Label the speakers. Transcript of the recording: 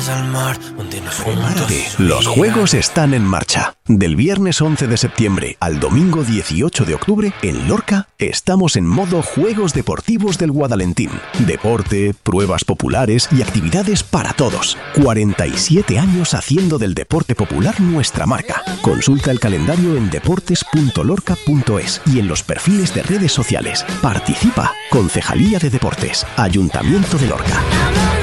Speaker 1: Prepárate, los juegos están en marcha. Del viernes 11 de septiembre al domingo 18 de octubre, en Lorca, estamos en modo Juegos Deportivos del Guadalentín. Deporte, pruebas populares y actividades para todos. 47 años haciendo del deporte popular nuestra marca. Consulta el calendario en deportes.lorca.es y en los perfiles de redes sociales. Participa. Concejalía de Deportes. Ayuntamiento de Lorca.